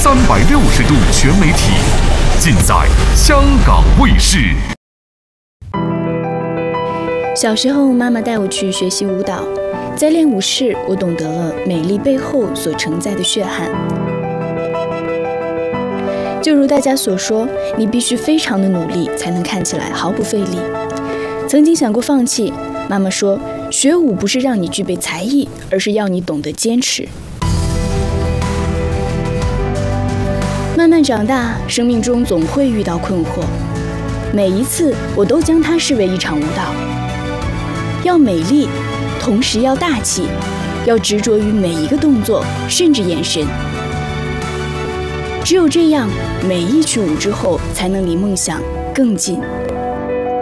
360度全媒体，尽在香港卫视。 小时候，妈妈带我去学习舞蹈，在练舞室，我懂得了美丽背后所承载的血汗。就如大家所说，你必须非常的努力，才能看起来毫不费力。曾经想过放弃，妈妈说，学舞不是让你具备才艺，而是要你懂得坚持。慢慢长大，生命中总会遇到困惑，每一次我都将它视为一场舞蹈。要美丽，同时要大气，要执着于每一个动作，甚至眼神。只有这样，每一曲舞之后，才能离梦想更近。